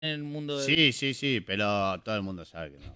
en el mundo Sí, pero todo el mundo sabe que no.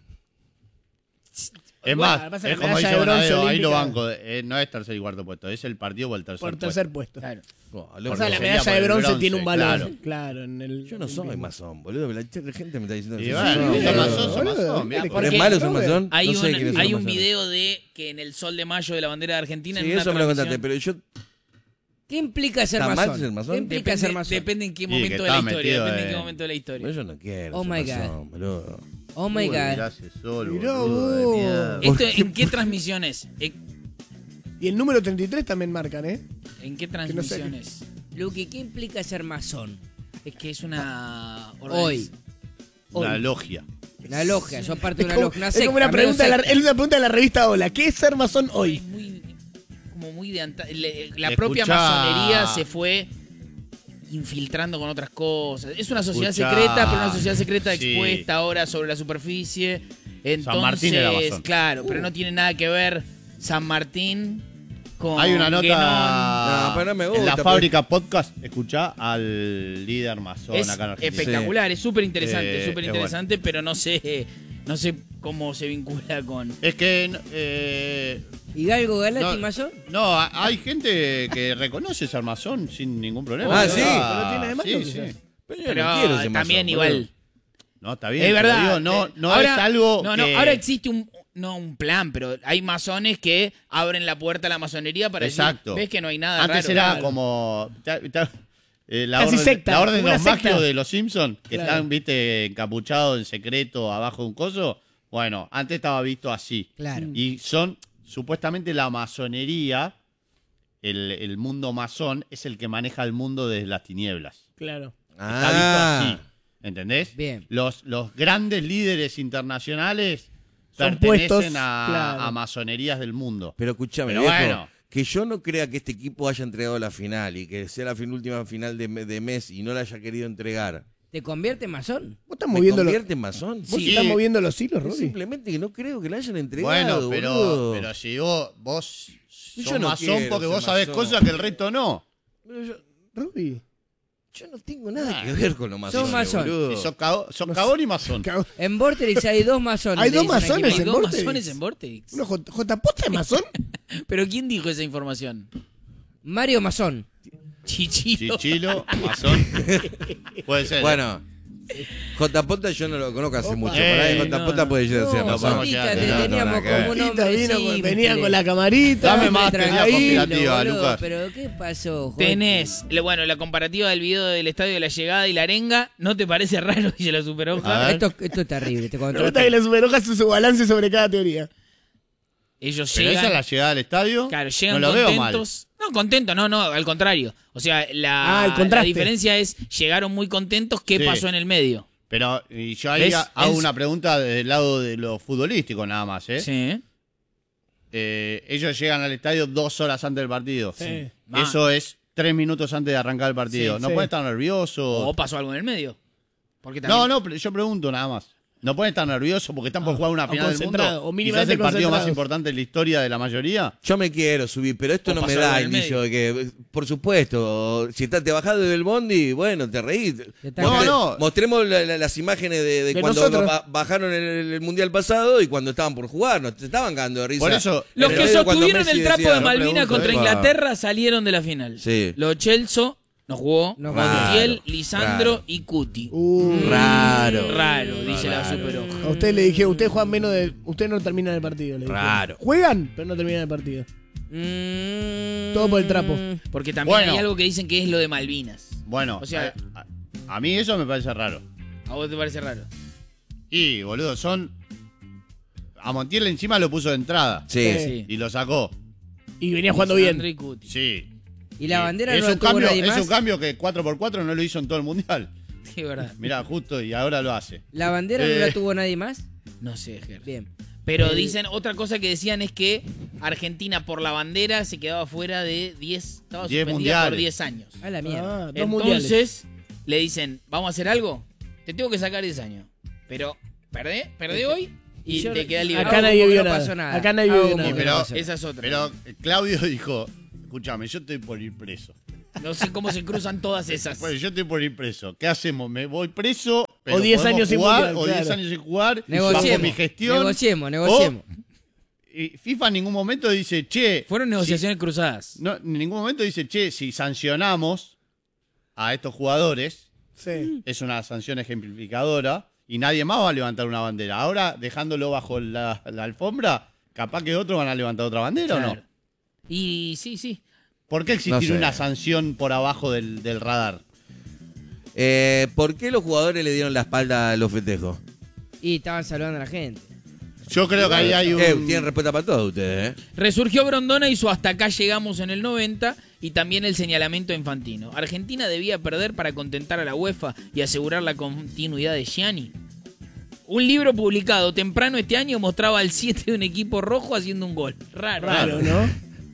Es Bueno, más, pasa es la como medalla dice de bronce Bonadeo, ahí lo olímpica. banco. No es tercer y cuarto puesto, es el partido por el tercer Por puesto. tercer puesto. Claro. O sea, la Sería medalla por de el bronce bronce, tiene un valor. claro. Claro, en el. Yo no soy masón, boludo. La gente me está diciendo Y que bueno, soy son masón. masón, son masón, viejo. ¿Pero es malo ser masón? Hay, No sé quiénes son hay un masones. video de que en el Sol de Mayo de la bandera de Argentina. Sí, en una eso me lo transmisión- contaste, pero yo... ¿Qué implica ser ¿Está mal masón? ser masón? ¿Qué implica ser masón? Depende en qué Y momento que de la está historia. metido Depende en qué en- momento de la historia. Pero yo no quiero Oh ser my God. masón, boludo. Oh my God. Mirase solo, Mirá boludo, de vos. mierda. ¿Esto en qué transmisiones? Y el número 33 también marcan, ¿eh? ¿En qué no sé. transmisiones? Luqui, ¿qué implica ser masón? Es que es una... Hoy. Una logia. Una logia, yo parte de una Es como, logia. Una es secta, como una medio pregunta de la, secta. es una pregunta de la revista Hola. ¿Qué es ser masón hoy? Es muy, como muy de la propia Escuchá. masonería se fue infiltrando con otras cosas. Es una sociedad Escuchá. secreta, pero una sociedad secreta Sí. expuesta ahora sobre la superficie. Entonces, Martín era masón. claro, pero no tiene nada que ver San Martín con Hay una nota Guénon. No, pero no me gusta, en la pero- fábrica podcast. Escuchá al líder masón Es acá en Argentina. espectacular, es súper interesante, Es súper interesante, pero no sé cómo se vincula con... Es que ¿Y Galgo Galati, No. masón? no, hay gente que reconoce ser masón sin ningún problema. Ah, sí. Pero tiene de malo, Sí, quizás. sí. Pero yo Pero no quiero ser también masón, igual... boludo. No, está bien. Es pero verdad. digo, no Ahora- es algo No, que... ahora existe un plan, pero hay masones que abren la puerta a la masonería para Exacto. decir, ves que no hay nada Antes raro. era Claro. como... la Casi orden, secta, la orden de como los una secta. magios de los Simpsons, que Claro. están, viste, encapuchados en secreto abajo de un coso. Bueno, antes estaba visto así. Claro. Y son, supuestamente la masonería, el mundo masón, es el que maneja el mundo desde las tinieblas. Claro. Está visto Ah, así. ¿Entendés? Bien. Los grandes líderes internacionales Son pertenecen puestos, a, claro. a masonerías del mundo. pero escúchame, Pero viejo, bueno. que yo no crea que este equipo haya entregado la final y que sea la última final de mes y no la haya querido entregar. ¿Te convierte en masón? ¿Vos estás ¿Me moviendo los, convierte en masón? ¿vos Sí. estás moviendo los hilos, Es Robbie? simplemente que no creo que la hayan entregado, Bueno, boludo. pero si vos Yo sos no masón quiero porque ser vos sabés masón. cosas que el resto no. Pero Robbie. yo no tengo nada que ver con lo masón. Sos masón. Si sos cagón y masón. Cagón. En Vorterix hay dos masones. Hay le dos dicen aquí. masones Hay en dos Vortex. masones en Vortex. ¿Uno J. Posta es masón? ¿Pero quién dijo esa información? Mario Masón. Chichilo. Chichilo, masón. Puede ser. Bueno, J. yo no lo conozco hace Opa. mucho. Por ahí J. no. puede ser ser No, masón. vamos Zurita, a te quedar. teníamos No, como un Tita hombre vino simple. venía con la camarita. Dame más teoría Tranquilo, conspirativa, boludo, Lucas. Pero ¿qué pasó, Jorge? Tenés, la comparativa del video del estadio de la llegada y la arenga, ¿no te parece raro? Dice la superhoja. A ver. Esto es terrible. Te Me gusta contrato. que la superhoja hace su balance sobre cada teoría. Ellos Pero llegan... esa es la llegada al estadio. Claro, llegan no lo veo mal. contentos. No, contentos, no, al contrario. O sea, el la contraste. diferencia es, llegaron muy contentos, ¿qué Sí. pasó en el medio? Pero y yo ahí ¿Ves? hago Es- una pregunta desde el lado de lo futbolístico nada más. Sí. Ellos llegan al estadio 2 horas antes del partido. Sí. Eso es 3 minutos antes de arrancar el partido. Sí, ¿No sí. pueden estar nerviosos? ¿O pasó algo en el medio? Porque también... No, yo pregunto nada más. No pueden estar nerviosos porque están por jugar una o final del mundo. concentrado, o Quizás mínimamente el partido más concentrados. importante de la historia de la mayoría. Yo me quiero subir, pero esto O no me pasó da algo en el indicio de que, por supuesto, si te bajás del bondi, bueno, te reís. está No, no. Mostremos las imágenes de De cuando nosotros. bajaron el mundial pasado y cuando estaban por jugar, nos estaban cagando de risa. Por eso, Los pero que Pero cuando sostuvieron Messi el trapo decía, de no Malvinas pregunto, contra epa. Inglaterra salieron de la final. Sí. Los Chelsea no jugó, No Montiel, jugó. Lisandro Raro. y Cuti. Raro. Raro, dice la Raro. superhoja. A usted le dije, usted juegan menos de. Usted no termina el partido. Le dije. Raro. Juegan, pero no terminan el partido. Todo por el trapo. Porque también Bueno. hay algo que dicen que es lo de Malvinas. bueno, O sea- a mí eso me parece raro. ¿A vos te parece raro? Y, boludo, a Montiel encima lo puso de entrada. Sí. Sí. Y lo sacó. Y venía jugando Lisandro bien. y Cuti. Sí. ¿Y la bandera es no la un tuvo cambio, nadie es más? un cambio que 4x4 no lo hizo en todo el mundial. Sí, verdad. Mirá, justo y ahora lo hace. ¿La bandera no la tuvo nadie más? No sé, Ger. Bien. Pero dicen, otra cosa que decían es que Argentina por la bandera se quedaba fuera de 10, estaba 10 suspendida mundiales. por 10 años. A la mierda. Ah, 2 mundiales. Entonces, le dicen, ¿vamos a hacer algo? Te tengo que sacar 10 años. Pero, perdé hoy y yo- te queda Acá liberado. Acá nadie como que vio no nada. pasó nada. Acá nadie Hago vio como nada. que Pero- no pasó. Esa es otra. Pero Claudio dijo, escúchame, yo estoy por ir preso. No sé cómo se cruzan todas esas. Pues yo estoy por ir preso. ¿Qué hacemos? ¿Me voy preso? Pero O 10 podemos años sin jugar, mundial, o 10 claro. años sin jugar. Bajo mi Negociemos, gestión. negociemos. Y FIFA en ningún momento dice, che. Fueron negociaciones cruzadas. No, en ningún momento dice, che, si sancionamos a estos jugadores, Sí. es una sanción ejemplificadora y nadie más va a levantar una bandera. Ahora, dejándolo bajo la alfombra, capaz que otros van a levantar otra bandera, ¿o Claro. no? Y sí. ¿Por qué existir No sé. una sanción por abajo del radar? ¿Por qué los jugadores le dieron la espalda a los festejos? Y estaban saludando a la gente. Yo creo que ahí hay un... Tienen respuesta para todos ustedes, ¿eh? Resurgió Brondona y su hasta acá llegamos en el 90 y también el señalamiento a Infantino. Argentina debía perder para contentar a la UEFA y asegurar la continuidad de Gianni. Un libro publicado temprano este año mostraba al 7 de un equipo rojo haciendo un gol. Raro. Raro, ¿no?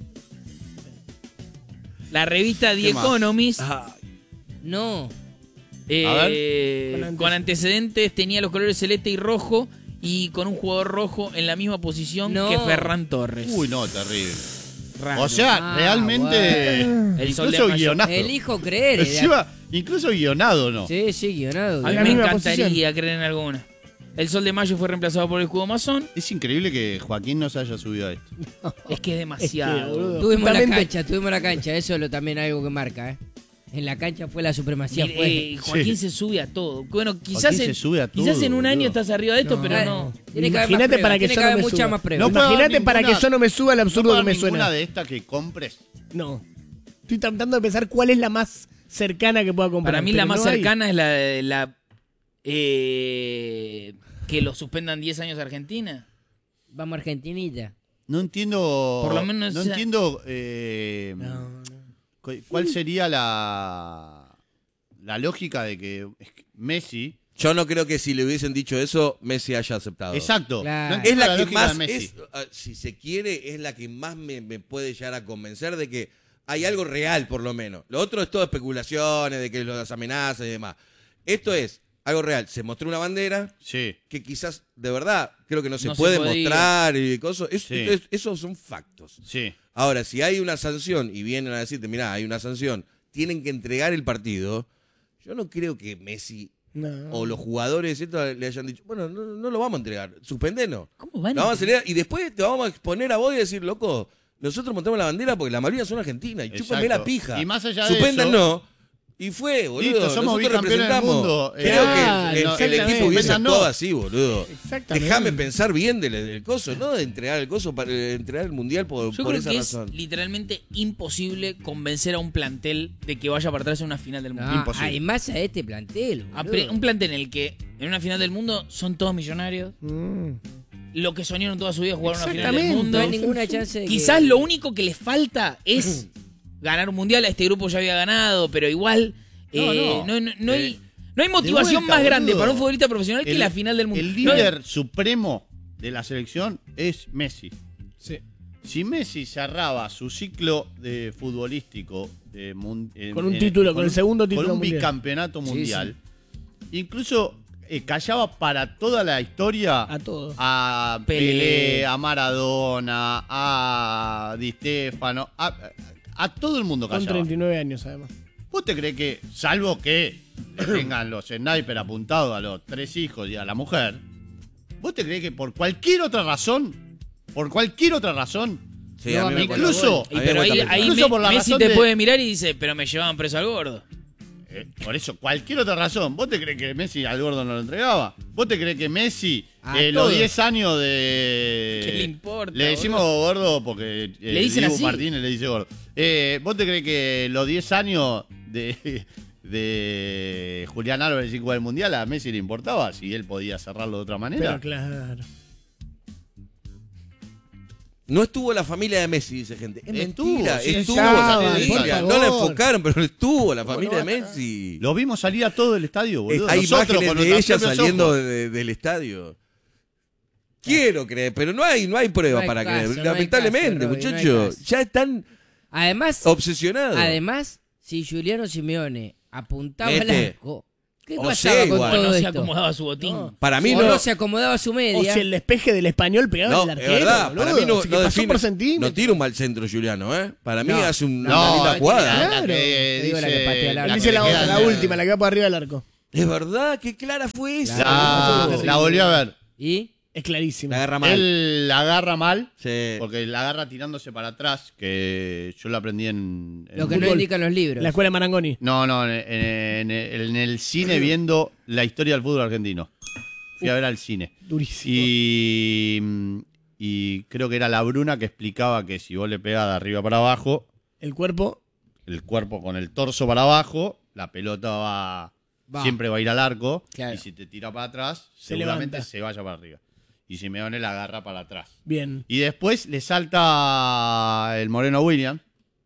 La revista The ¿Qué más? Economist, No. A con antecedentes, tenía los colores celeste y rojo y con un jugador rojo en la misma posición No. que Ferran Torres. Uy, no, terrible. Raro. O sea, Ah, realmente... El sol de Incluso mayo. guionado. Elijo creer. Encima, incluso guionado, ¿no? Sí, guionado. A mí La me misma encantaría posición. creer en alguna. El sol de mayo fue reemplazado por el escudo masón. Es increíble que Joaquín no se haya subido a esto. Es que es demasiado. boludo. Tuvimos Justamente- la cancha. Eso es también algo que marca, ¿eh? En la cancha fue la supremacía. Mire, Joaquín Sí. se sube a todo. Bueno, quizás, Joaquín se sube a quizás todo, en un año boludo. estás arriba de esto, pero no. Tiene que haber más Imagínate pruebas, para que tiene yo que haber no me muchas suba. más pruebas. No puedo dar Imagínate para que ninguna- yo no me suba el ¿No absurdo puedo que dar me ninguna suena. de estas que compres? No. Estoy tratando de pensar cuál es la más cercana que pueda comprar. Para mí pero la más no hay. cercana es que lo suspendan 10 años a Argentina. Vamos, Argentinita. No entiendo... Por lo menos No esa- entiendo No. cuál sería la lógica de que Messi... Yo no creo que si le hubiesen dicho eso, Messi haya aceptado. Exacto. Claro. No Es entiendo la que lógica más, de Messi. si se quiere, es la que más me puede llegar a convencer de que hay algo real, por lo menos. Lo otro es todo especulaciones, de que las amenazas y demás. Esto es algo real. Se mostró una bandera Sí. que quizás, de verdad, creo que no se No se puede podía. mostrar y cosas. Sí. Esos son factos. Sí. Ahora, si hay una sanción y vienen a decirte, mirá, hay una sanción, tienen que entregar el partido, yo no creo que Messi No. o los jugadores esto, le hayan dicho, bueno, no lo vamos a entregar, suspendenos. ¿Cómo van? Lo vamos a acelerar y después te vamos a exponer a vos y decir, loco, nosotros montamos la bandera porque la mayoría son argentinas y chúpame Exacto. la pija. Y más allá de Suspéndanos. Y fue, boludo. Listo, somos Nosotros bicampeones del representamos. mundo. Creo Ah, que el exactamente. equipo hubiese No. actuado así, boludo. Exactamente. Déjame pensar bien del coso, no de entregar el coso para entregar el mundial por Yo creo esa que razón. es literalmente imposible convencer a un plantel de que vaya para atrás en una final del mundo. No, Imposible. hay más a este plantel. boludo. Un plantel en el que en una final del mundo son todos millonarios. Lo que soñaron toda su vida jugar una final del Exactamente. mundo. No hay ninguna chance de Quizás que... lo único que les falta es ganar un mundial. A este grupo ya había ganado, pero igual no hay motivación vuelta, más grande boludo. para un futbolista profesional que la final del mundo. El No, líder supremo de la selección es Messi. Sí. Si Messi cerraba su ciclo de futbolístico Con un título, con el segundo título con un mundial. bicampeonato mundial, incluso callaba para toda la historia A todos. a Pelé. Pelé, a Maradona, a Di Stéfano, a todo el mundo Con callaba. 39 años, además. ¿Vos te crees que, salvo que le tengan los snipers apuntados a los 3 hijos y a la mujer, vos te crees que por cualquier otra razón, Sí, No, a mí me incluso- Y a mí pero me ahí, gusta ahí Incluso por la Messi razón te de- puede mirar y dice, pero me llevaban preso al gordo. por eso, cualquier otra razón, ¿vos te crees que Messi al gordo no lo entregaba? ¿Vos te crees que Messi, A los todos. 10 años de... ¿Qué le importa, Le decimos gordo porque ¿Le dicen Dibu así? Martínez le dice gordo. ¿Vos te crees que los 10 años de Julián Álvarez sin jugar el Mundial a Messi le importaba? Si él podía cerrarlo de otra manera. Pero claro. No estuvo la familia de Messi, dice gente. Es Estuvo, mentira, sí, estuvo estaban, la por familia. favor. No la enfocaron, pero estuvo la familia de Bueno, Messi. Lo vimos salir a todo el estadio, boludo. Hay Nosotros imágenes con de nuestros ella propios saliendo ojos. del estadio. Quiero creer, pero no hay prueba No hay para caso, creer. no hay Lamentablemente, caso, Roby, no hay muchachos. caso. Ya están Además, obsesionados. si Juliano Simeone apuntaba al Mete. arco, ¿Qué O pasaba sea, con igual, todo no se esto? acomodaba su botín. No. Para mí O no. no se acomodaba su O media. si el despeje del Español pegaba No, el es arquero. verdad. boludo. Para mí no, Así que no pasó define- por centímetro. no tira un mal centro, Juliano, ¿eh? Para mí No. hace una No, linda jugada. Claro. que Te digo la que patea al arco. Él dice la que otra, queda la en- última, la que va por arriba del arco. Es verdad, qué clara fue esa. La volvió a ver. ¿Y? Es clarísimo. La agarra mal. Él la agarra mal, Sí. porque la agarra tirándose para atrás, que yo lo aprendí en Lo que no fútbol. indican los libros. La escuela de Marangoni. No, en el cine viendo la historia del fútbol argentino. Fui a ver al cine. Durísimo. Y creo que era la Bruna que explicaba que si vos le pegás de arriba para abajo, El cuerpo. el cuerpo con el torso para abajo, la pelota siempre va a ir al arco. Claro. Y si te tira para atrás, Se seguramente levanta. se vaya para arriba. Y Simeone la agarra para atrás. Bien. Y después le salta el Moreno Williams.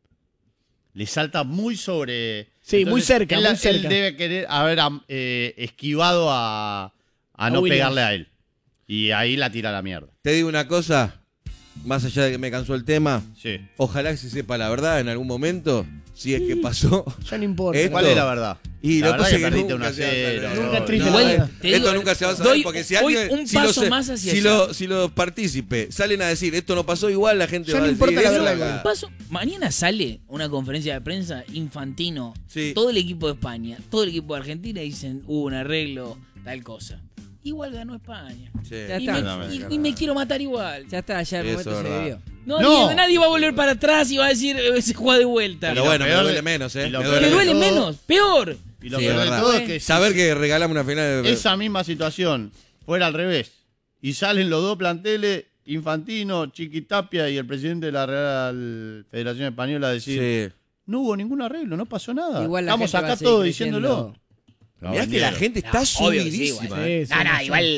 Le salta muy sobre. Sí, muy cerca, Él, muy él cerca. debe querer haber esquivado a no Williams. pegarle a él. Y ahí la tira a la mierda. Te digo una cosa, más allá de que me cansó el tema, Sí. ojalá que se sepa la verdad en algún momento, si es que pasó. Ya no importa. Esto- ¿Cuál es la verdad? Y la lo verdad pasa que que perdiste nunca 1 se va a saber. 0. Nunca no, triste. no. Igual, te Esto digo, nunca se va a doy saber porque si hoy alguien. un si paso los, más hacia si, allá. si los partícipes salen a decir esto no pasó igual, la gente Ya va no a importa decir la eso verdad, acá. igual. Paso, mañana sale una conferencia de prensa, Infantino, Sí. todo el equipo de España, todo el equipo de Argentina dicen, hubo un arreglo, tal cosa. Igual ganó España. Sí. Ya Y está. y me quiero matar igual. Ya está, ya el Eso momento es se verdad. vivió. No, No. nadie va a volver para atrás y va a decir, se juega de vuelta. Pero lo bueno, me peor duele de- menos, ¿eh? y lo Me peor Te de duele todo- menos, peor. Y lo Sí, peor es de verdad. todo es que Saber que regalamos una final de... esa misma situación fuera al revés y salen los dos planteles, Infantino, Chiquitapia y el presidente de la Real Federación Española a decir, Sí. no hubo ningún arreglo, no pasó nada. Igual la Estamos gente va acá a seguir todos creyendo. diciéndolo. Mirá que la gente está obvio que sí, subidísima. igual. ¿eh? Sí, No, no, sí. igual,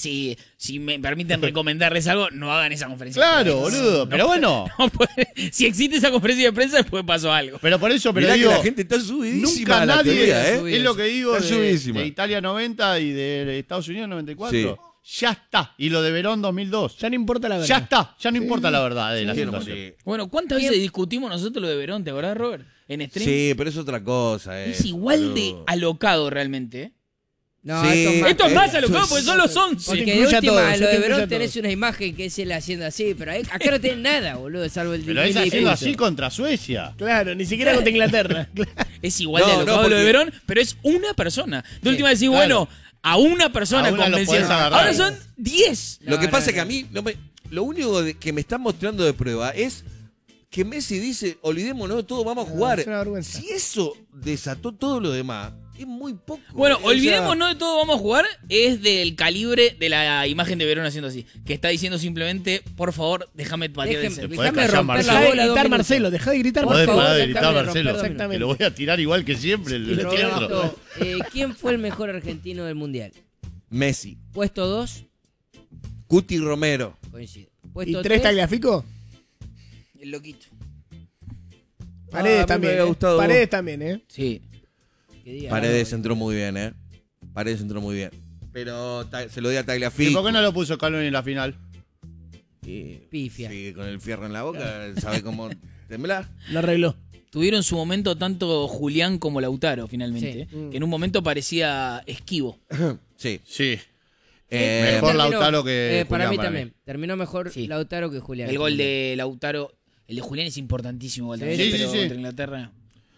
si me permiten recomendarles algo, no hagan esa conferencia. Claro, de prensa. boludo, pero bueno. No puede- si existe esa conferencia de prensa, después pasó algo. Pero por eso, pero Mirá digo, que la gente está subidísima nunca a la nadie, teoría, ¿eh? es lo que digo Está de subidísima. Italia 90 y de Estados Unidos 94. Sí. Ya está. Y lo de Verón 2002. Ya no importa la verdad. Ya está. Ya no importa la verdad de la Sí, no, situación. sí. Bueno, ¿cuántas veces discutimos nosotros lo de Verón? ¿Te acordás, Robert? En stream. Sí, pero es otra cosa, Es igual de boludo. alocado realmente. ¿eh? No, Sí. esto es más. Esto es más esto alocado es- porque son los 11. Porque te de incluye a última, todos, lo te de incluye Verón a tenés todos. una imagen que es él haciendo así, pero acá no tenés nada, boludo, salvo el Pero es el haciendo discurso. así contra Suecia. Claro, ni siquiera contra Inglaterra. Es igual de No, alocado no, lo de porque- Verón, pero es una persona. De última decís, claro. bueno, a una persona A una lo convencieron. podés agarrar. Ahora son 10. Lo que No, pasa no, es que a mí, lo único que me están mostrando de prueba es que Messi dice, olvidémonos, todos vamos a jugar. es una vergüenza. Si eso desató todo lo demás, es muy poco. Bueno, O sea, olvidémonos de todo, vamos a jugar. Es del calibre de la imagen de Verón haciendo así. Que está diciendo simplemente, por favor, déjame patear el Déjame, centro. podés déjame callar, romper Marcelo. la Dejá de bola 2 gritar, minutos. Marcelo. Dejá de gritar, Podés favor, parar de déjame gritar, romper Marcelo. dos Que minutos. lo voy a tirar igual que siempre. Y lo tira abajo. Roberto, ¿quién fue el mejor argentino del mundial? Messi, Puesto 2, Cuti Romero. coincido. ¿Y Puesto 3 3, Tagliafico? El loquito. Paredes a mí me también. había gustado. Paredes también, ¿eh? Sí. Paredes entró muy bien, ¿eh? Paredes entró muy bien. Pero se lo di a ¿Y Tagliafico. por qué no lo puso Scaloni en la final? Y- Pifia. Sí, con el fierro en la boca, ¿sabe cómo temblar? Lo arregló. Tuvieron su momento tanto Julián como Lautaro, finalmente. Sí. Que en un momento parecía esquivo. Sí. Sí. Eh, Mejor Lautaro que para Julián, mí para mí. también. Terminó mejor Sí. Lautaro que Julián. El gol de Lautaro, el de Julián es importantísimo. Igual Sí, también, sí, pero sí. contra Inglaterra.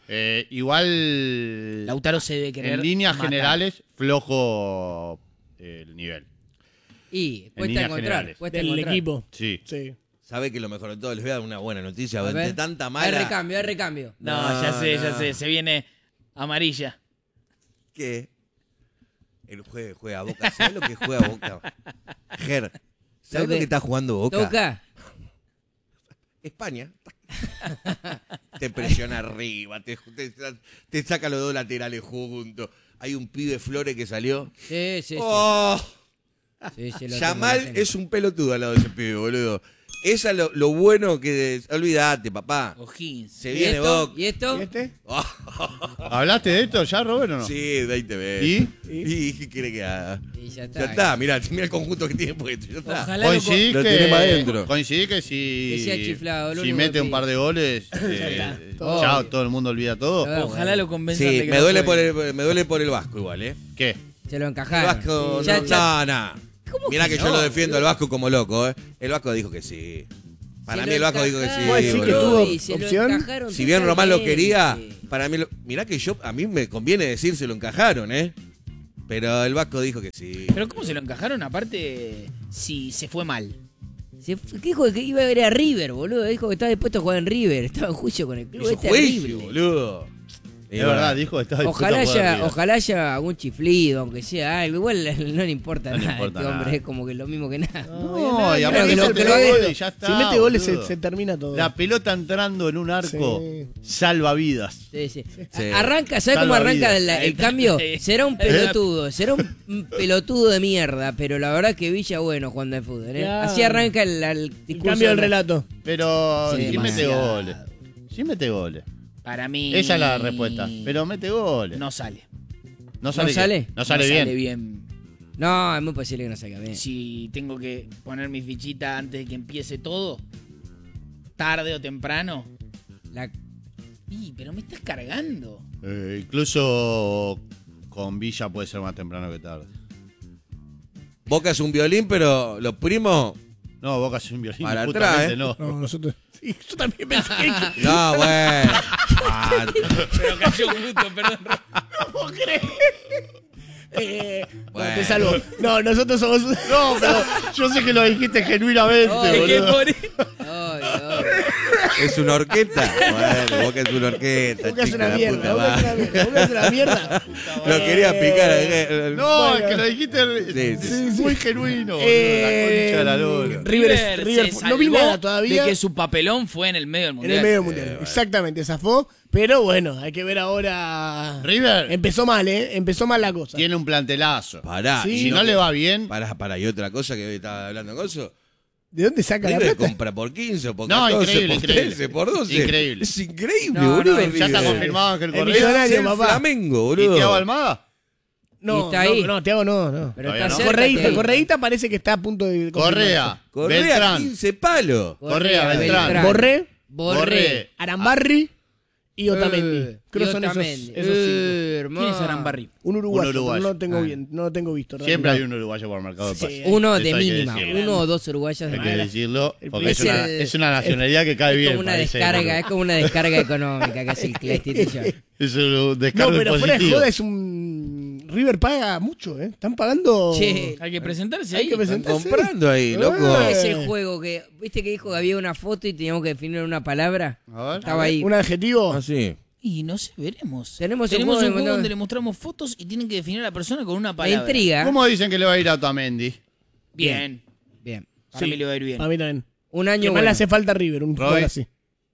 Igual, Lautaro se debe querer en líneas matar. generales, flojo el nivel. Y cuesta líneas encontrar. generales. Cuesta Del encontrar. equipo. Sí. Sí. ¿Sabe que lo mejor de todo? Les voy a dar una buena noticia. A De ver. tanta Hay mala. recambio, hay recambio. No, No, ya sé, no. ya sé. Se viene amarilla. ¿Qué? El juega Boca. ¿Sabes lo que juega Boca? Ger. ¿Sabes lo que está jugando Boca? Toca. España. Te presiona arriba, te saca los dos laterales juntos. Hay un pibe Flores que salió. Sí, sí, sí. ¡Oh! Sí, sí, lo Yamal tengo. es un pelotudo al lado de ese pibe, boludo. Esa es lo bueno que... Olvídate, papá. O'Higgins. Se ¿Y viene esto? Boca. ¿Y esto? ¿Y este? ¿Hablaste de esto ya, Robert, o no? Sí, 20 veces. ¿Y? ¿Y qué quiere que haga? Y ya está. Ya está, mirá el conjunto que tiene puesto. Ya está. Ojalá Coincidís Lo que, tenemos adentro. coincidís que Que sea si, chiflado, lo si único mete que un par de goles, está. ya todo el mundo olvida todo. Ah, Ojalá bueno. lo convenzan de Sí, que me no duele, juegue. me duele por el Vasco igual, ¿eh? ¿Qué? Se lo El encajaron. Vasco, Ya, ya. no. ¿Cómo Mirá que no? yo lo defiendo al Vasco como loco, ¿eh? El Vasco dijo que sí. Para Se mí lo el Vasco dijo que sí. encajaron, ¿Vos decís que boludo. tuvo y se lo opción? encajaron Si bien Román lo totalmente. quería, para mí, mirá que a mí me conviene decir se lo encajaron, ¿eh? Pero el Vasco dijo que sí. Pero ¿cómo se lo encajaron? Aparte, si se fue mal. Dijo que iba a ir a River, boludo. Dijo que estaba dispuesto a jugar en River. Estaba en juicio con el club. Hizo Es juicio, terrible. boludo. Y Es verdad, dijo que estaba dispuesto Ojalá a jugar haya, arriba. ojalá haya algún chiflido, aunque sea algo. Igual no le importa No le nada. importa Este hombre nada. es como que lo mismo que nada. No, y Mirá, aparte que lo- mete que lo haga- goles y ya está, Si mete goles boludo. se termina todo. La pelota entrando en un arco Sí. salva vidas. Sí, sí. Sí. Arranca, ¿sabes cómo Salva arranca vidas. el cambio? Sí. Será un pelotudo, será un pelotudo de mierda, pero la verdad que Villa bueno jugando al fútbol. ¿eh? Claro. Así arranca el El discurso. cambio del de- relato. Pero Sí, sí mete demasiado. goles. Sí mete goles. Para mí. Esa es la respuesta. Pero mete goles. No sale. No sale. ¿No sale? No sale bien. Sale bien. No, es muy posible que no salga bien. Si tengo que poner mi fichita antes de que empiece todo, tarde o temprano. La- Pero me estás cargando. Incluso con Villa puede ser más temprano que tarde. Boca es un violín, pero los primos. No, Boca es un violín. Para justamente atrás, ¿eh? no. No, nosotros. Sí, yo también pensé que. No, bueno. Ah, Pero cayó justo, perdón. Bueno, Bueno. te salvo. No, nosotros somos. No, pero yo sé que lo dijiste genuinamente, Oh, Es que boludo. por Ay, ay. ¿Es una orquesta? Bueno, Boca es una orquesta. Boca es chica, una la mierda. puta Boca es madre. una mierda. Boca es una mierda. Lo quería picar. No, Bueno. es que lo dijiste Sí, muy genuino, boludo. La concha de la lora. River se no vi salvó nada todavía. de que su papelón fue en el medio del En mundial. el medio del mundial. Exactamente, zafó. Pero bueno, hay que ver ahora. River Empezó mal, ¿eh? Empezó mal la cosa. tiene un plantelazo. Pará. Sí. Si no le va bien, Pará. Y otra cosa que hoy estaba hablando con eso. ¿De dónde saca la River plata? compra por 15 o por No, 14, increíble, por increíble. 13, por 12. Increíble. Es increíble, No, boludo. no, ya está River. confirmado que el El Correa. millonario, Es el papá. Flamengo, ¿Y boludo. Thiago Almada? Y No, está ahí. no, Thiago no. Pero Todavía está no. cerca, Correíta, Thiago. Correíta parece que está a punto de. Correa, Correa, Beltrán, 15 palos. Correa, Beltrán. Borré, Borré. Arambarri y Otamendi. Creo que son esos Otamendi. cinco. ¿Quién es Arambarri? Un uruguayo, Un uruguayo. pero no lo tengo Ah. bien, no lo tengo visto. Siempre realmente. hay un uruguayo por mercado de Sí. pases. Uno Eso de hay que mínima, decirlo. uno o dos uruguayos de Hay que mínima. decirlo, porque El es una, primer- es una nacionalidad que cae Es bien. como una parece, descarga, boludo. es como una descarga económica que hace la institución. Es un No, descargo pero fuera de positivo. joda es un. River paga mucho, ¿eh? Están pagando. Che, Hay que presentarse Hay ahí. que Están presentarse. comprando ahí, loco. ¿cuál es el juego que, viste que dijo que había una foto y teníamos que definir una palabra? A ver. Estaba ahí. Un adjetivo. Ah, sí. Y no sé, veremos. Tenemos un un juego juego de- donde le mostramos fotos y tienen que definir a la persona con una La palabra. intriga. ¿Cómo dicen que le va a ir a Otamendi? Bien. Bien. Para mí le va a ir bien. A mí también. Un Que año más le bueno. hace falta a River, un Roy. jugador así.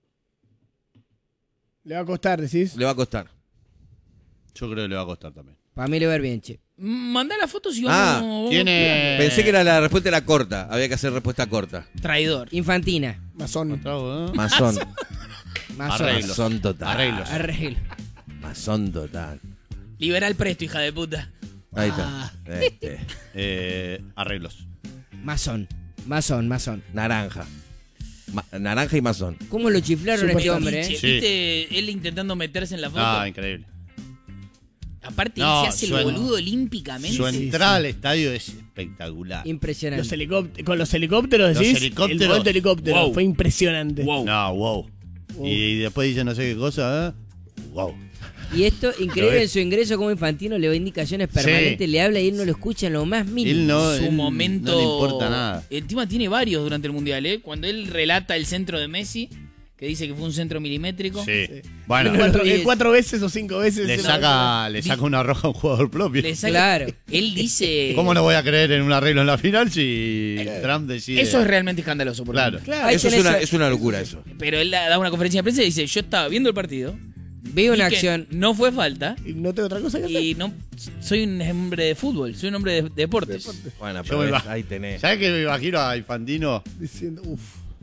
Le va a costar, decís. Le va a costar. Yo creo que le va a costar también. Para mí le va a ir bien, che. Mandá las fotos y Ah, vamos. Tiene. Pensé que la respuesta era corta. Había que hacer respuesta corta. Traidor. Infantina. Masón. Trago, ¿eh? Masón. Más Arreglos. Masón total. Arreglos. Arreglo. Masón total. Liberal Presto, hija de puta. Ahí está. Arreglos. Masón. Masón. Naranja. Naranja y masón. ¿Cómo lo chiflaron a este hombre, Che, eh? Sí. ¿Viste él intentando meterse en la foto? Ah, increíble. Aparte, No, se hace el su- boludo olímpicamente. Su entrada al estadio es espectacular. Impresionante. Con los helicópteros, Los decís. helicópteros. El momento helicóptero. Wow. Fue impresionante. Wow. No, wow. Y después dice no sé qué cosa, ¿eh? Wow. Y esto, Lo increíble es. en su ingreso como Infantino, le da indicaciones permanentes, le habla y él no lo escucha en lo más mínimo. Él no, Su él momento. no le importa nada. Encima tiene varios durante el mundial, ¿eh? Cuando él relata el centro de Messi, que dice que fue un centro milimétrico. Sí. Bueno, Cuatro veces o 5 veces. le una- saca una roja a un jugador propio. Le saca- Claro. Él dice. ¿Cómo no voy a creer en un arreglo en la final si Trump decide? Eso es realmente escandaloso. por Claro. ejemplo. Claro. Ahí Eso tenés- es una locura eso. Pero él da una conferencia de prensa y dice: Yo estaba viendo el partido. Veo una vi que acción. No fue falta. Y no tengo otra cosa que hacer. Y no soy un hombre de fútbol, soy un hombre de deportes. Bueno, Yo pero me ves, imag- ahí tenés. ¿Sabes que me imagino a Infantino Diciendo, uff.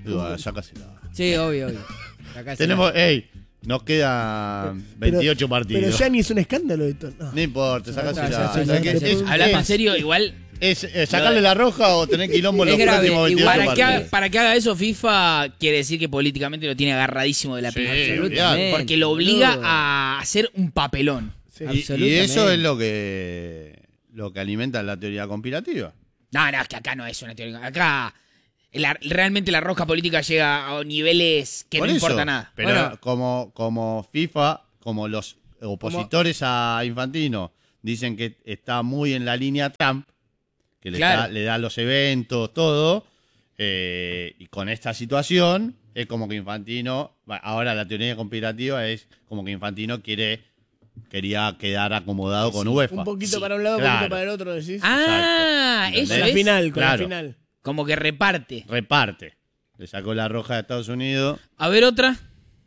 Sácasela. Sí, obvio. Sacásela. Tenemos, nos quedan 28 partidos. Pero Gianni es un escándalo esto. No. No importa, sácasela. Ya, ¿Sabes qué? Hablando en serio, igual Es sacarle la roja o tener quilombo en Es los grave, próximos 28 igual, partidos. para que haga eso FIFA quiere decir que políticamente lo tiene agarradísimo de la Sí, pija. olvidate. Porque lo obliga boludo. a hacer un papelón. Sí. Y Absolutamente. eso es lo que alimenta la teoría conspirativa. No, es que acá no es una teoría. Acá realmente la rosca política llega a niveles que Por no eso, importa nada. Pero Bueno. como FIFA, como los opositores a Infantino dicen que está muy en la línea Trump, que Claro. le da los eventos, todo, y con esta situación es como que Infantino, ahora la teoría conspirativa es como que Infantino quería quedar acomodado con UEFA. Un poquito Sí, para un lado, un claro. poquito para el otro, decís. Ah, Exacto. eso con la es final, con Claro. la final. como que reparte. Reparte. Le sacó la roja de Estados Unidos. A ver otra.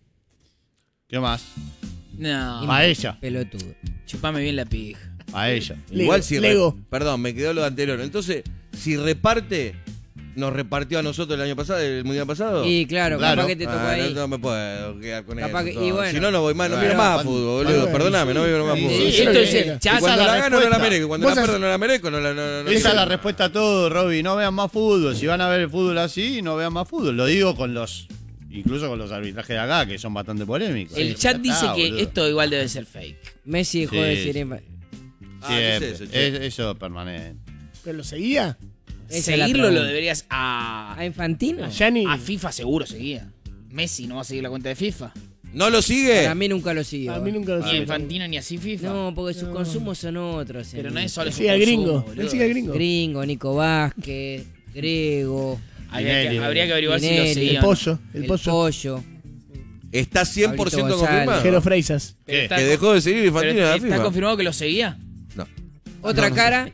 ¿Qué más? No, A ella. Pelotudo. chupame bien la pija. A ella. Igual si Lego. Perdón, me quedó lo anterior. Entonces, si reparte, nos repartió a nosotros el año pasado, el mundial pasado. Y claro, Claro. capaz que te tocó ahí. No me puedo quedar con Capaz eso. que- y entonces. bueno. Si no, no voy más, no Bueno, miro más cuando- fútbol, boludo. cuando- Perdóname, no miro más Sí, fútbol. sí, esto sí, es sí. el Y chat. cuando Esa la es la gano no la respuesta. merezco, cuando Vos la has- pierdo no la merezco, no Esa es la respuesta a todo, Robbie. No vean más fútbol. Si van a ver el fútbol así, no vean más fútbol. Lo digo incluso con los arbitrajes de acá, que son bastante polémicos. El Sí, chat ya dice está, que boludo. esto igual debe ser fake. Messi dejó de Sí. decir. Siempre. eso, che. Eso es permanente. ¿Pero lo seguía? Esa es la Seguirlo lo pregunta. deberías ¿A Infantino? A Gianni. a FIFA seguro seguía. Messi no va a seguir la cuenta de FIFA. ¿No lo sigue? Para mí nunca lo siguió. A mí nunca lo Ni a seguía. Infantino ni así FIFA. No, porque sus consumos son otros. Pero no es solo Él su sigue al consumo, gringo. boludo. Él sigue al gringo. Gringo, Nico Vázquez, Grego, Habría que averiguar si lo Tinelli, seguía. El o no. pollo. el El pollo. Pollo. ¿Está 100% Pablito González. confirmado? Jero Freisas. ¿Qué? Está- Que dejó de seguir pero Infantino en la ¿Está FIFA. confirmado que lo seguía? No, Otra cara,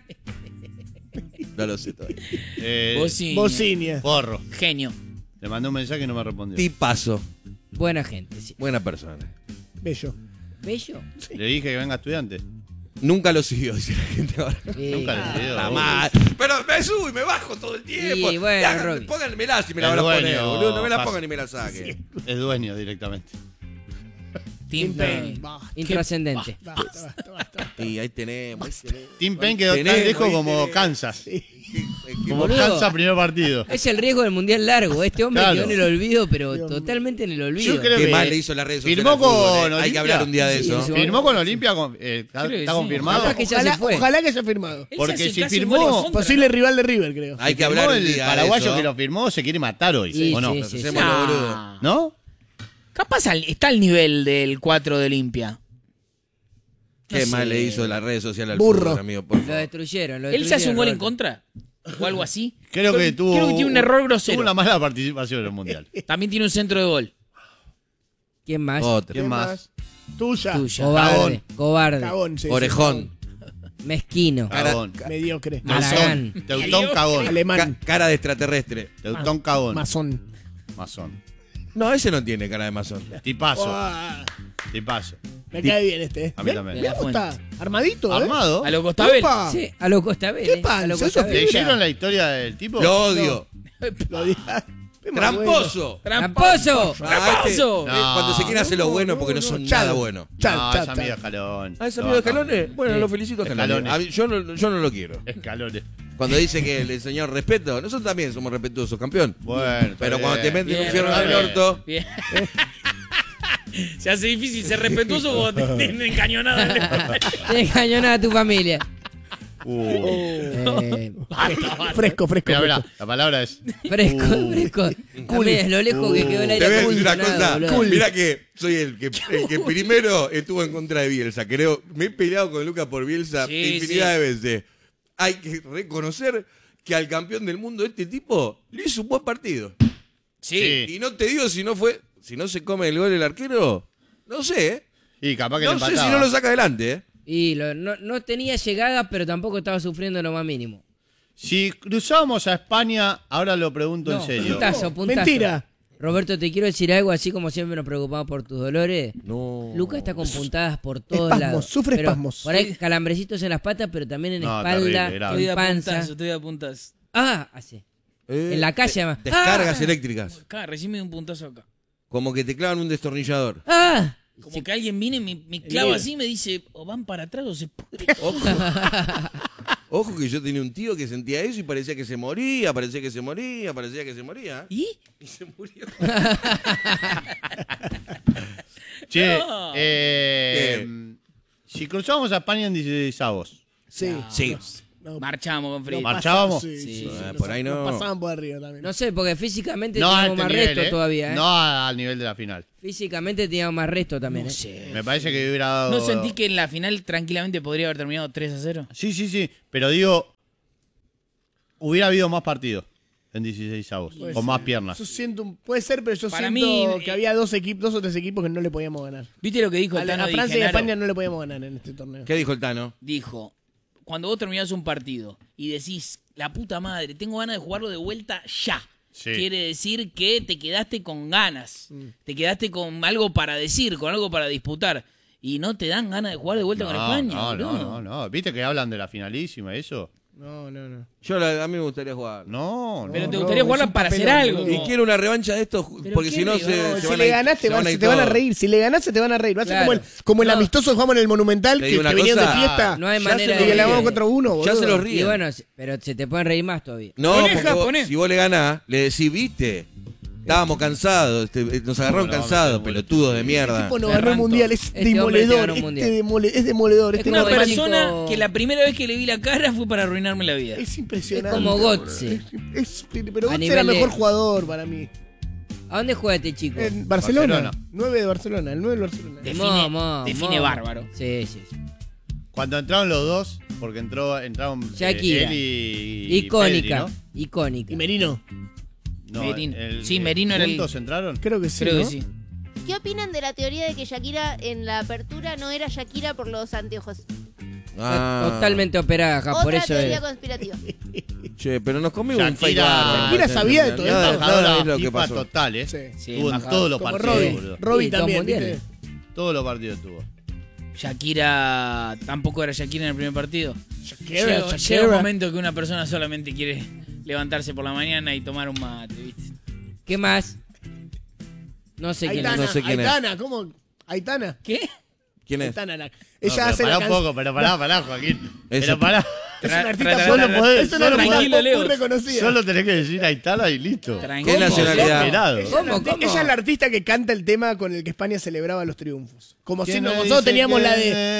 no lo sé todavía. Vos sí. Bocinia. Porro. Genio. Le mandé un mensaje y no me respondió. Tipazo. buena gente. Sí. Buena persona. Bello. ¿Bello? Le dije que venga estudiante. Nunca lo siguió, dice la gente ahora. Nunca le dio. Jamás. Pero me subo y me bajo todo el tiempo. Y bueno, Ya, Rocky. pónganmela si me la El van a poner, dueño, boludo. No me la fácil. pongan ni me la saquen. Es dueño directamente. Tim Payne. Basta, Intrascendente. basta. Y ahí tenemos. Tim Payne quedó tan Tenemos, lejos ahí como tenemos. Kansas. Como Boludo. Kansas primer partido. Es el riesgo del mundial largo. Este hombre Claro. quedó en el olvido, pero totalmente en el olvido. Yo creo Qué que mal le hizo las redes sociales. firmó al fútbol, con Hay que Olimpia. hablar un día de Sí, eso. sí, Firmó con Olimpia, está Creo que sí. confirmado. Capaz que ya se fue. Ojalá que haya firmado. Él se Porque hace si casi firmó- un gol en contra, Posible ¿no? rival de River, creo. Hay que Firmó hablar un el día de paraguayo eso. que lo firmó se quiere matar hoy, Sí, ¿o no? sí, Nos sí, hacemos sí. los boludos. Ah. ¿No? Capaz está al nivel del 4 de Olimpia. Qué No mal sé. le hizo las redes sociales al Burro. fútbol, amigo. Por Lo favor. destruyeron. ¿Él se hace un gol en Roberto. contra? ¿O algo así? Creo que tiene un error grosero. Tuvo una mala participación en el mundial. También tiene un centro de gol. ¿Quién más? Otra. ¿Quién más? Tuya. Tuya. Cobarde. Cobarde. Cagón, sí, Orejón. Mezquino. Cagón. sí. Mediocre. Aragán. Teutón cagón. Alemán. Cara de extraterrestre. Teutón cagón. Masón. Masón. No, ese no tiene cara de masón. Tipazo. Uah, Tipazo. me cae bien este. A mí Me- también. Me gusta. Armadito, ¿eh? Armado. A lo Costabel. Upa. Sí, a lo Costa Vélez. ¿Qué panza? A lo Eso Costa es Vélez. ¿Leyeron la historia del tipo? Lo odio. Lo dije. Es más Tramposo. ¡Tramposo! Ah, este, ¡Tramposo! cuando se quiere hacer lo bueno no, porque no no, son chao. nada bueno. bueno. Chal, No, chal, es amigo de chal. Escalón. ¿Ah, es amigo de Escalones? Bueno, Sí. lo felicito a Escalones. Escalones. A mí, yo no lo quiero. Escalones. Cuando dice que el señor respeto, nosotros también somos respetuosos, campeón. Bueno, está Pero cuando te bien. meten un Bien, fierro en el bien. orto, Bien. Se hace difícil ser respetuoso cuando te tienen encañonada. Te cañona a tu familia. Fresco, fresco. Mira, fresco. mira, la palabra es. Fresco, fresco. También es lo lejos que quedó el aire te voy a decir una acondicionado, cosa. boludo. Mira que soy el que primero estuvo en contra de Bielsa. Creo, me he peleado con Lucas por Bielsa Sí, infinidad de veces. Hay que reconocer que al campeón del mundo este tipo le hizo un buen partido. Sí. Y no te digo si no se come el gol el arquero, no sé, ¿eh? Y capaz que No le sé empataba. si no lo saca adelante, ¿eh? Y no tenía llegada, pero tampoco estaba sufriendo lo más mínimo. Si cruzábamos a España, ahora lo pregunto en serio. Puntazo. Mentira. Roberto, te quiero decir algo, así como siempre nos preocupamos por tus dolores. No. Lucas está con puntadas por todos Espasmos, lados. sufre Pero espasmos. Por ahí calambrecitos en las patas, pero también en No, espalda, terrible, grave. Estoy en de panza. puntas, estoy de puntas. Ah, hace. En la calle, además. Descargas eléctricas. Acá, recién me dio un puntazo acá. Como que te clavan un destornillador. ¡Ah! Como que alguien viene, me clava así y me dice, o van para atrás o se pudre. Ojo. Ojo que yo tenía un tío que sentía eso y parecía que se moría, parecía que se moría, parecía que se moría. ¿Y? Y se murió. Che, No. si cruzamos a España en 16avos, Sí. Sí. No, Marchamos con Freddy. no ¿Marchábamos? pasaban, Sí. Por ahí no. Nos pasaban por arriba también. No sé, porque físicamente no a teníamos este más nivel, resto todavía, ¿eh? No al nivel de la final. Físicamente teníamos más resto también, No ¿eh? sé. Me parece que hubiera dado... ¿No sentí que en la final tranquilamente podría haber terminado 3-0? Sí, pero digo, hubiera habido más partidos en 16avos, Puede con ser. más piernas. Yo siento, puede ser, pero yo Para siento mí, que había dos o tres equipos que no le podíamos ganar. ¿Viste lo que dijo A, el la- Tano a Di Francia y a Gennaro? España no le podíamos ganar en este torneo. ¿Qué dijo el Tano? Dijo, cuando vos terminás un partido y decís, la puta madre, tengo ganas de jugarlo de vuelta ya. Sí. Quiere decir que te quedaste con ganas. Te quedaste con algo para decir, con algo para disputar. Y no te dan ganas de jugar de vuelta con España. boludo. No. ¿Viste que hablan de la finalísima eso? No. A mí me gustaría jugar. No. Pero te no, gustaría es jugarla un para hacer papelón, algo. boludo. Y como- quiero una revancha de estos, Pero porque qué si no rival. se Si van le a ir- ganás, se van a se ir te van a todos. reír. Si le ganás, se te van a reír. Va a ser Claro. como el No. amistoso que jugamos en el Monumental, Te que digo una venían de cosa, fiesta. No hay Ya manera se Y lo que le ríen. vamos contra uno, boludo. Ya se los Y ríen. bueno, pero se te pueden reír más todavía. No, Poné, porque vos- poné. si vos le ganás, le decís, viste, estábamos cansados, nos agarraron No, cansados, me pelotudos de Este mierda. tipo no ganó el Ferran mundial, es Este hombre te demoledor. ganó un mundial. Es demoledor. Es Este como Una tipo el persona chico- que la primera vez que le vi la cara fue para arruinarme la vida. es impresionante. Es como Götze. Pero A Götze nivel era de- mejor jugador para mí. ¿A dónde juega este chico? En Barcelona. Barcelona. 9 de Barcelona, el 9 de Barcelona. Define bárbaro. Sí. Cuando entraron los dos, porque entraron Shakira. él y Icónica. Pedri, Icónica. Y Merino. ¿no? Merino. Sí, Merino era el- ¿Juntos entraron? Creo que sí. Creo que ¿no? sí. ¿Qué opinan de la teoría de que Shakira en la apertura no era Shakira por los anteojos? Ah. Totalmente operada, ja, por Otra eso teoría es. conspirativa. Che, pero nos comimos un Shakira- fake bárbaro. Shakira sabía de todo Nada, esto. nada Embajadora es lo que FIFA pasó. total, ¿eh? Sí. Sí, Estuvo en embajador. todos los Como partidos, Robin. boludo. Robin Sí, dos también, mundiales. ¿viste? Todos los partidos tuvo. Shakira tampoco era Shakira en el primer partido. Shakira. Llega un momento que una persona solamente quiere levantarse por la mañana y tomar un mate, ¿viste? ¿Qué más? No sé quién Aitana, es. No sé quién es. Aitana, ¿cómo? Aitana. ¿Qué? ¿Quién es? Aitana. No, Ella pero hace pará la un canción. poco, pero pará, Joaquín. Ese- Pero pará. Es una artista Tra- solo tra- tra- es una solo artista tranquilo, pop Leo. muy reconocida. Solo tenés que decir Aitana y listo. Tranquilo. ¿Qué nacionalidad? Esperado. ¿Cómo? Ella es la artista que canta el tema con el que España celebraba los triunfos. Como si ¿Quién nosotros dice teníamos que la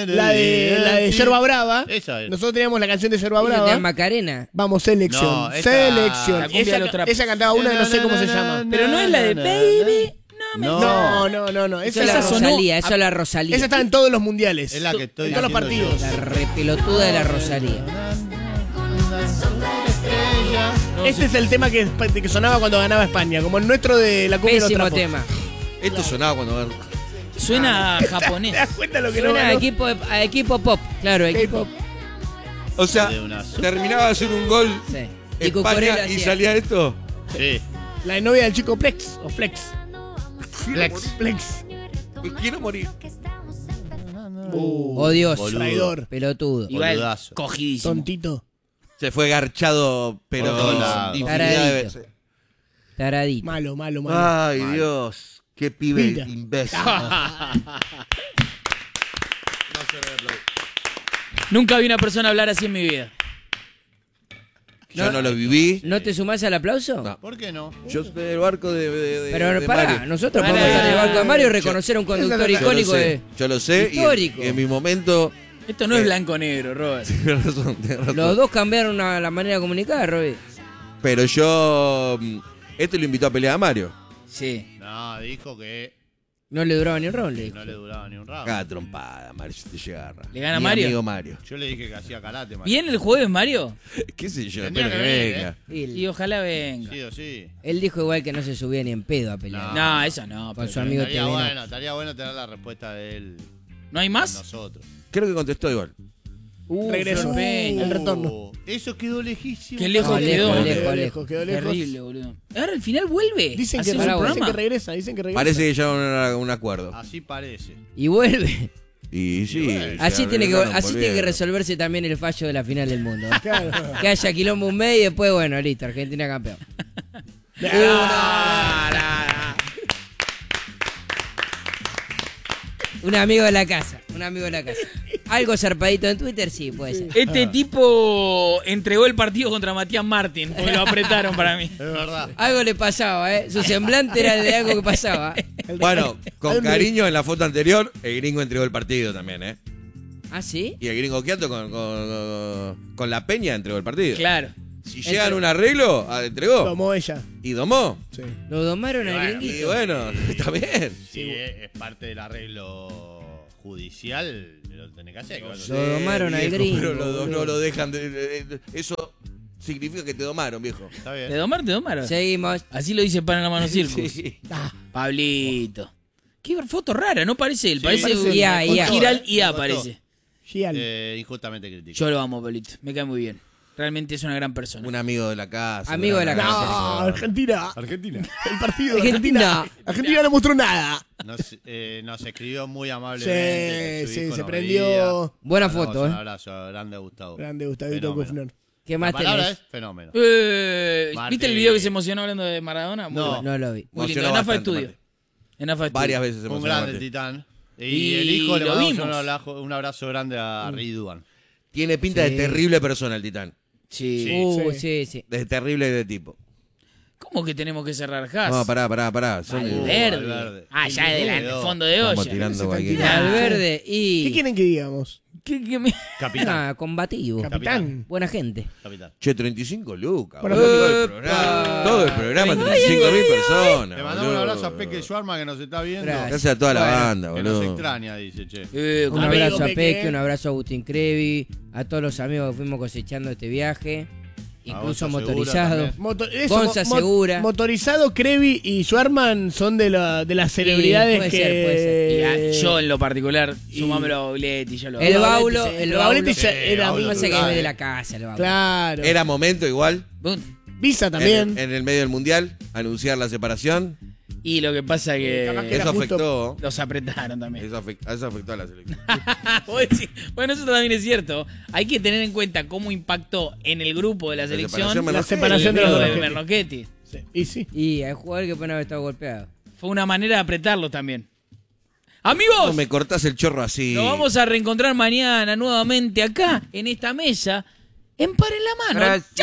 de Yerba Brava. Esa es. Nosotros teníamos la canción de Yerba Ella Brava. te Macarena. Vamos, selección. No, esa- Selección. La cumbia de los trapos. Ella cantaba una que no sé cómo se llama. Pero no es la de Baby. No. No. Eso Esa es la sonó- Rosalía, eso es la Rosalía. Esa está en todos los mundiales. Es la que estoy En todos los diciendo partidos. La repelotuda de la Rosalía. Este es el tema que sonaba cuando ganaba España, como el nuestro de la cumbia de los Pésimo trapos. tema. Esto sonaba cuando... Suena ¿Te japonés. das cuenta lo que no Suena a ganó? equipo pop, claro, equipo. K-pop. O sea, De una sopa. terminaba de hacer un gol Sí. Y España Cucurella y hacía- salía esto. Sí. La de novia del chico Plex. O Flex. Plex. Quiero morir. Odioso. Boludo. Traidor. Pelotudo. Igual, Boludazo. cogidísimo. Tontito. Se fue garchado, pero Por todos lados. infinidad de Taradito. veces. Taradito. Malo. Ay, Dios. Qué pibe Mira. imbécil. Nunca vi una persona hablar así en mi vida. Yo no lo viví. ¿No te sumás al aplauso? No. ¿Por qué no? Yo soy del barco de Pero pará, Mario. nosotros Pará. podemos estar en el barco de Mario y reconocer a un conductor Yo lo icónico Yo lo sé, de. yo lo sé. y Histórico. en mi momento... Esto no es blanco-negro, Robert. Tienes razón, tienes razón. Los dos cambiaron la manera de comunicar, Robbie. Pero yo... Este lo invitó a pelear a Mario. Sí. No, dijo que No le duraba ni un round, le dijo. no le duraba ni un round. Cada trompada, Mario, si te llega a agarrar. ¿Le gana Mi Mario? amigo Mario. Yo le dije que hacía karate, Mario. ¿Viene el jueves, Mario? ¿Qué sé yo? Tendría Espero que que venir, venga. Y él, Y ojalá venga. Sí o sí. él dijo igual que no se subía ni en pedo a pelear. No, eso no. Con pero- su amigo Estaría TV. estaría bueno tener la respuesta de él. ¿No hay con más? nosotros. Creo que contestó igual. Regreso. Flor Peña. El retorno. Eso quedó lejísimo. Qué lejos No, quedó. lejos. Quedó lejos. Terrible, boludo. Ahora al final vuelve. Dicen Hace que, un pará, dicen programa. que regresa, dicen que regresa. Parece que ya un acuerdo. Así parece. Y vuelve. Y sí. bueno. ya Así tiene que arreglaron, así tiene que volvieron. resolverse también el fallo de la final del mundo. Claro. Que haya quilombo un mes y después, bueno, listo, Argentina campeón. Un amigo de la casa. Algo zarpadito en Twitter, sí, puede ser. Este tipo entregó el partido contra Matías Martín, porque lo apretaron para mí. Es verdad. Algo le pasaba, ¿eh? Su semblante era de algo que pasaba. Bueno, con cariño en la foto anterior, el gringo entregó el partido también, ¿eh? ¿Ah, sí? Y el gringo Quiato con la Peña entregó el partido. Claro. Si llegan a un arreglo, entregó. Tomó ella. Y domó. Sí. Lo domaron al Bueno, Y gringuito. bueno, está bien. Si es parte del arreglo judicial, lo tenés que hacer. Lo domaron al gringo, Pero no boludo. lo dejan. Eso significa que te domaron, viejo. Está ¿Te bien. domaron? ¿Te domaron? Seguimos. Así lo dice Panamá Circus. Sí. Pablito. Qué foto rara, no parece él. Sí, parece parece un IA, IA. Giral IA Costó. parece. Gial. Injustamente crítico. Yo lo amo, Pablito. Me cae muy bien. Realmente es una gran persona. Un amigo de la casa. Amigo de la No, casa. Argentina. Argentina. El partido de Argentina. Argentina. Argentina no mostró nada. Nos escribió muy amablemente. Sí, que su hijo se nos prendió. veía. Buena Mandamos foto, Un ¿eh? abrazo grande a Gustavo. Grande Gustavito Fenómeno. Kufner. ¿Qué La más palabra tenés? es fenómeno. ¿Viste Martín. el video que se emocionó hablando de Maradona? Muy No. bueno. No lo vi. Muy lindo. Emocionó En AFA bastante, Estudio. Martín. En AFA Estudio. Varias veces hemos Un grande hablado. titán. Y Y el hijo le lo mandamos vimos. un abrazo grande a Riduan. Tiene pinta Sí. de terrible persona el titán. Sí. Sí. De terrible de tipo. ¿Cómo que tenemos que cerrar Haas? No, pará. Son Valverde. Valverde. Ah, ya de la, en el fondo de Estamos olla. tirando Se cualquier están cosa. Valverde y... ¿Qué quieren que digamos? ¿Qué me- Capitán. Ah, combativo. Capitán. Buena gente. Capitán. Che, 35 lucas. Bueno, boludo. pero- Todo el programa. Todo el programa, 35.000 personas. Le mandamos un boludo. abrazo a Peque Schwarma que nos está viendo. Gracias. Gracias a toda la Bueno, banda, Que nos boludo. extraña, dice, che. Un Amigo, abrazo a Peque. Peque, un abrazo a Agustín Crevi, a todos los amigos que fuimos cosechando este viaje, incluso Gonza Segura motorizado. también. Gonza Segura. Motorizado, Crevi y Schwarman son de las celebridades puede que... ser, puede ser. Y yo en lo particular, sumámelo a Bauletti, yo lo El amo. Baulo, Bauletti, el sí. Bauletti Baulo. ya Sí, era Baulo muy... Pasa que total. es de la casa, el Baulo. Claro. Era momento igual, Visa también. en el medio del mundial, anunciar la separación. Y lo que pasa Capaz que que era Eso justo- afectó. los apretaron también. Eso afectó a la selección. Vos decís, bueno, eso también es cierto. Hay que tener en cuenta cómo impactó en el grupo de la selección separación La separación de el los video de Mernochetti. Mernochetti. Sí. Y sí. Y hay jugadores que pueden haber estado golpeados. Fue una manera de apretarlos también. No Amigos, me cortás el chorro así. nos vamos a reencontrar mañana nuevamente acá, en esta mesa, en Par en la Mano. Gracias. ¡Chao!